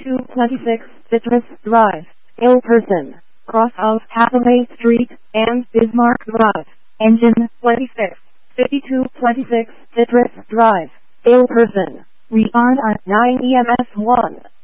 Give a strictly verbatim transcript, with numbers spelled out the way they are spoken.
fifty-two twenty-six Citrus Drive, ill person, cross of Hathaway Street and Bismarck Drive, engine twenty-six, fifty-two twenty-six Citrus Drive, ill person, respond at nine E M S one.